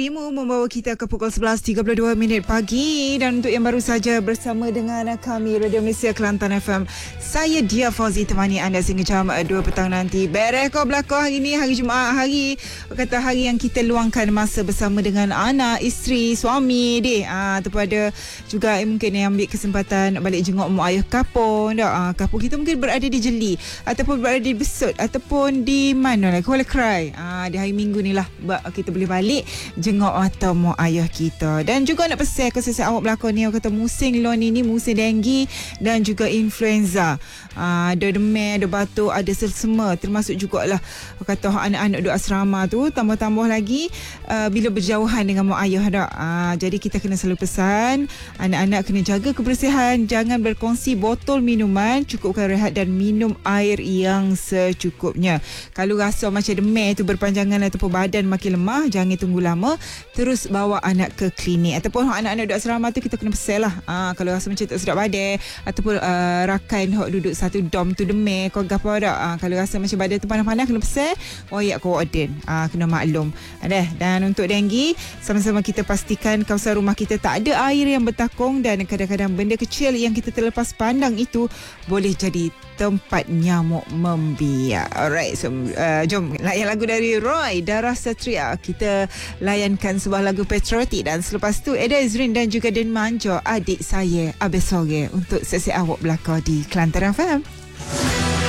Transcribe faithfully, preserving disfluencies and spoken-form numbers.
Imu membawa kita ke pukul sebelas tiga puluh dua minit pagi. Dan untuk yang baru saja bersama dengan kami Radio Malaysia Kelantan F M, saya Dia Fauzi temani anda sehingga jam dua petang nanti. Beres kau belakang hari ni, hari Jumaat, hari kata hari yang kita luangkan masa bersama dengan anak, isteri, suami deh. Ah, ataupun ada juga eh, mungkin yang ambil kesempatan balik jenguk mak ayah kapung dah. Ah, kapung kita mungkin berada di Jeli ataupun berada di Besut ataupun di mana lah, Kuala Krai. Ah, di hari Minggu ni lah kita boleh balik jenguk mata mak ayah kita. Dan juga nak pesan ke sesiap awak belakang ni, kata musim lon ini musim denggi dan juga influenza. Aa, ada demam, ada batuk, ada selsema, termasuk jugalah kata anak-anak duduk asrama tu, tambah-tambah lagi uh, bila berjauhan dengan mak ayah dah. Aa, jadi kita kena selalu pesan anak-anak kena jaga kebersihan, jangan berkongsi botol minuman, cukupkan rehat dan minum air yang secukupnya. Kalau rasa macam demam tu berpanjangan ataupun badan makin lemah, jangan tunggu lama, terus bawa anak ke klinik. Ataupun anak-anak duduk asrama tu kita kena pesan lah. Aa, kalau rasa macam tak sedap badan ataupun uh, rakan hok duduk satu dom tu demam kau gapo dak. Ah, kalau rasa macam badan tu panas-panas kena pesan royak kau order. Ah, kena maklum. Ada. Dan untuk denggi, sama-sama kita pastikan kawasan rumah kita tak ada air yang bertakung dan kadang-kadang benda kecil yang kita terlepas pandang itu boleh jadi tempat nyamuk membiak. Alright, so uh, jom layan lagu dari Roy Darah Satria. Kita layankan sebuah lagu patriotik dan selepas tu Eda Izrin dan juga Den Manjo, adik saya Abis Sore untuk sesi awak belakang di Kelantan F M.